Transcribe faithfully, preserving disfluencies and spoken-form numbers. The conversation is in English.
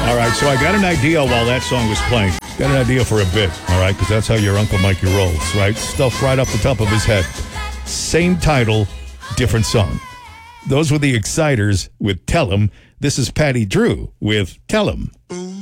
All right, so I got an idea while that song was playing. Got an idea for a bit, all right, because that's how your Uncle Mikey rolls, right? Stuff right off the top of his head. Same title, different song. Those were the Exciters with Tell 'em. This is Patty Drew with Tell 'em.